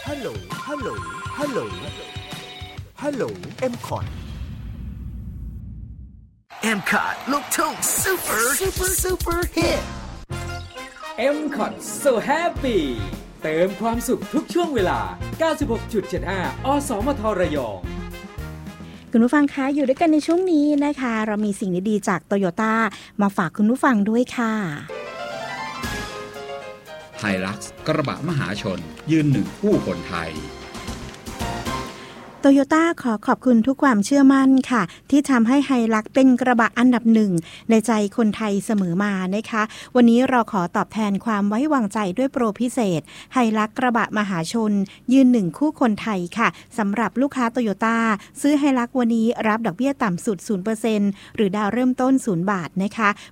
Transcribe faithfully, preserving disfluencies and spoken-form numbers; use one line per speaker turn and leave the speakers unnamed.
ฮัลโหลฮัลโหลฮัลโหลฮัลโหล เอ็ม คอท เอ็ม คอท ลูกทุ่งซูเปอร์ซูเปอร์ซูเปอร์ฮิต
เอ็ม คอท So Happy เติมความสุขทุกช่วงเวลา เก้าสิบหกจุดเจ็ดห้า อสมทระยอง
คุณผู้ฟังคะอยู่ด้วยกันในช่วงนี้นะคะเรามีสิ่งดีๆจาก Toyota มาฝากคุณผู้ฟังด้วยค่ะ
ไฮลักซ์กระบะมหาชนยืนหนึ่งคู่คนไทย
โตโยต้าขอขอบคุณทุกความเชื่อมั่นค่ะที่ทำให้ไฮลักซ์เป็นกระบะอันดับหนึ่งในใจคนไทยเสมอมานะคะวันนี้เราขอตอบแทนความไว้วางใจด้วยโปรพิเศษไฮลักซ์กระบะมหาชนยืนหนึ่งคู่คนไทยค่ะสำหรับลูกค้าโตโยต้าซื้อไฮลักซ์วันนี้รับดอกเบี้ยต่ำสุด ศูนย์เปอร์เซ็นต์ หรือดาวเริ่มต้นศูนย์บาทนะคะ